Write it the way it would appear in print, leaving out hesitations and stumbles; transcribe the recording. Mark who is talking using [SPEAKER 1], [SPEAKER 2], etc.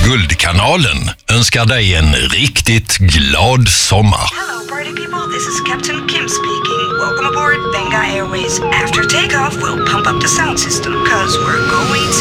[SPEAKER 1] Guldkanalen önskar dig en riktigt glad sommar.
[SPEAKER 2] Hello party people, this is Captain Kim speaking. Welcome aboard Benga Airways. After takeoff, we'll pump up the sound system, cause we're going